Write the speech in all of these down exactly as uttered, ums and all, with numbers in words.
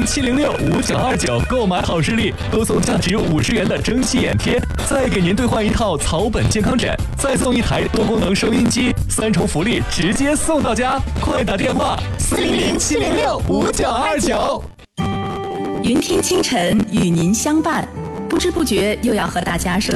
零七零六五九二九购买好视力，多送价值五十元的蒸汽眼贴，再给您兑换一套草本健康枕，再送一台多功能收音机，三重福利直接送到家！快打电话四零零七零六五九二九。 云听清晨与您相伴，不知不觉又要和大家说。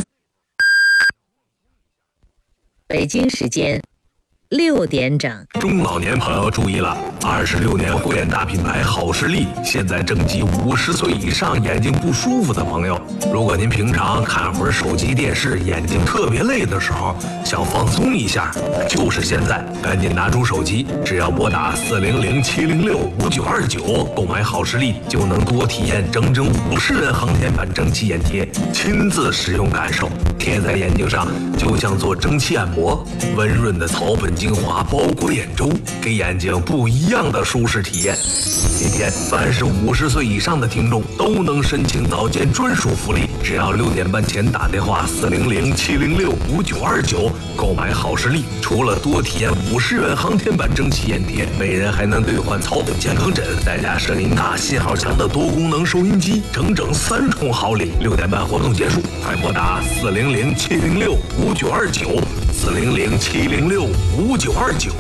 北京时间六点整。 中老年朋友注意了，二十六年护眼大品牌好视力现在征集五十岁以上眼睛不舒服的朋友。如果您平常看会儿手机电视，眼睛特别累的时候，想放松一下，就是现在，赶紧拿出手机，只要拨打四零零七零六五九二九购买好视力，就能多体验整整五十元航天版蒸汽眼贴，亲自使用感受，贴在眼睛上就像做蒸汽按摩，温润的草本精华包裹眼周，给眼睛不一样的舒适体验。今天凡是五十岁以上的听众都能申请早间专属福利，只要六点半前打电话四零零七零六五九二九购买好视力，除了多体验五十元航天版蒸汽眼贴，每人还能兑换草本健康枕，再加声音大、信号强的多功能收音机，整整三重好礼。六点半活动结束，快拨打四零零七零六五九二九四零零七零六五九二九。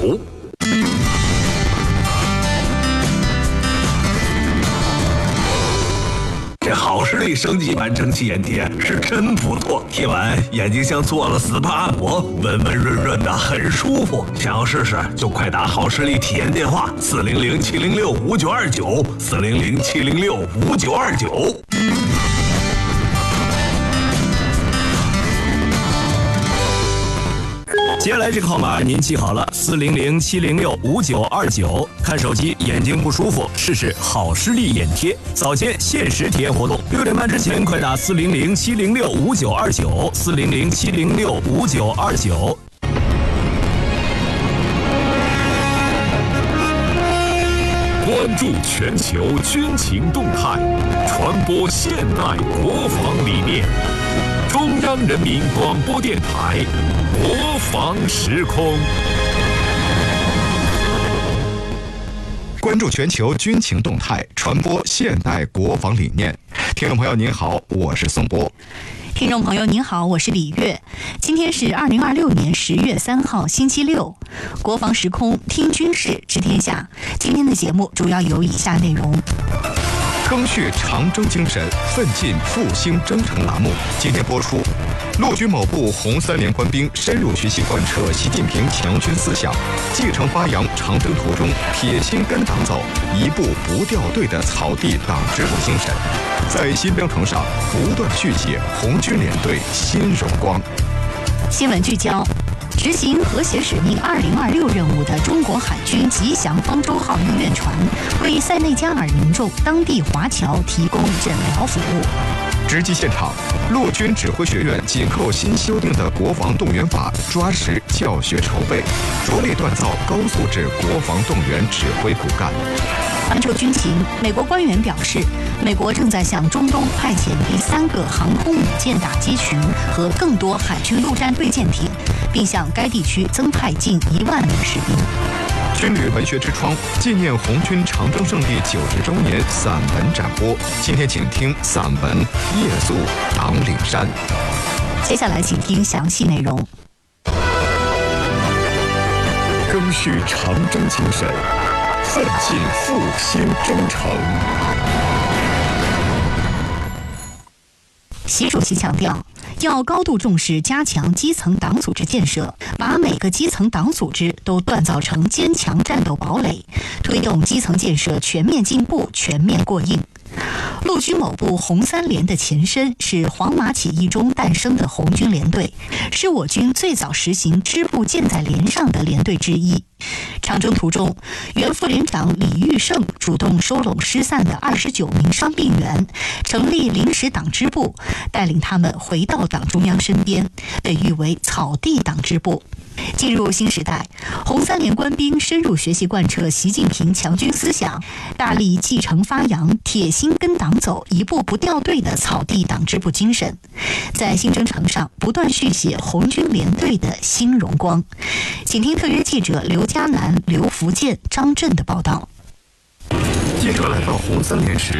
这好视力升级版蒸汽眼贴是真不错，贴完眼睛像做了 S P A 按摩，温温润润的，很舒服。想要试试就快打好视力体验电话四零零七零六五九二九四零零七零六五九二九。 接下来这个号码您记好了，四零零七零六五九二九。看手机眼睛不舒服，试试好视力眼贴，早间限时体验活动。六点半之前快打四零零七零六五九二九，四零零七零六五九二九。 关注全球军情动态，传播现代国防理念。中央人民广播电台国防时空。 关注全球军情动态，传播现代国防理念。听众朋友您好，我是宋波。 听众朋友您好，我是李月。今天是二零二六年十月三号星期六，国防时空听军事知天下。今天的节目主要有以下内容： 赓续长征精神，奋进复兴征程栏目今天播出。陆军某部红三连官兵深入学习贯彻习近平强军思想，继承发扬长征途中铁心跟党走，一步不掉队的草地党支部精神，在新征程上不断续写红军联队新荣光。 新闻聚焦：执行和谐使命二零二六任务的中国海军吉祥方舟号医院船，为塞内加尔民众当地华侨提供诊疗服务。 直击现场，陆军指挥学院紧扣新修订的国防动员法，抓实教学筹备，着力锻造高素质国防动员指挥骨干。 关注军情，美国官员表示，美国正在向中东派遣第三个航空母舰打击群和更多海军陆战队舰艇，并向该地区增派近一万名士兵。 军旅文学之窗纪念红军长征胜利九十周年散文展播，今天请听散文《夜宿党岭山》。 接下来请听详细内容。 赓续长征精神，奋进复兴征程。 习主席强调，要高度重视加强基层党组织建设，把每个基层党组织都锻造成坚强战斗堡垒，推动基层建设全面进步、全面过硬。陆军某部红三连的前身是黄马起义中诞生的红军联队，是我军最早实行支部建在连上的连队之一。长征途中，原副连长李玉胜主动收拢失散的二十九名伤病员，成立临时党支部，带领他们回到党中央身边，被誉为草地党支部。进入新时代，红三连官兵深入学习贯彻习近平强军思想，大力继承发扬铁心跟党走，一步不掉队的草地党支部精神，在新征程上不断续写红军联队的新荣光。请听特约记者刘嘉南、刘福建、张震的报道。 记者来到红三连时，